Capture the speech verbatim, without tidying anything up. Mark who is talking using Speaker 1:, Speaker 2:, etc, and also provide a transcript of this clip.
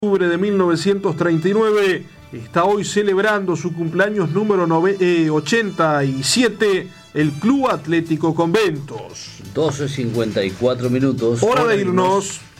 Speaker 1: octubre de mil novecientos treinta y nueve, está hoy celebrando su cumpleaños número ochenta y siete, el Club Atlético Conventos.
Speaker 2: doce cincuenta y cuatro minutos.
Speaker 1: Hora de irnos.